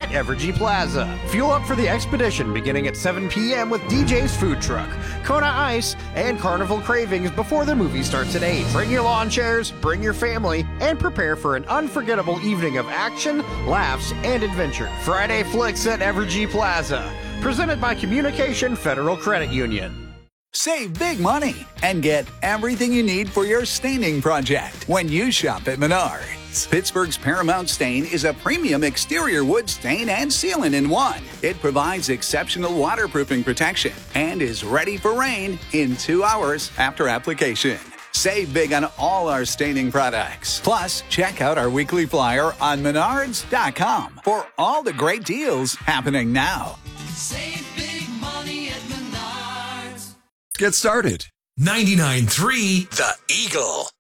Evergy Plaza. Fuel up for the expedition beginning at 7 p.m. with DJ's Food Truck, Kona Ice, and Carnival Cravings before the movie starts at 8. Bring your lawn chairs, bring your family, and prepare for an unforgettable evening of action, laughs, and adventure. Friday Flicks at Evergy Plaza. Presented by Communication Federal Credit Union. Save big money and get everything you need for your staining project when you shop at Menards. Pittsburgh's Paramount Stain is a premium exterior wood stain and sealant in one. It provides exceptional waterproofing protection and is ready for rain in 2 hours after application. Save big on all our staining products. Plus, check out our weekly flyer on Menards.com for all the great deals happening now. Save big money at Menards. Get started. 99.3 The Eagle.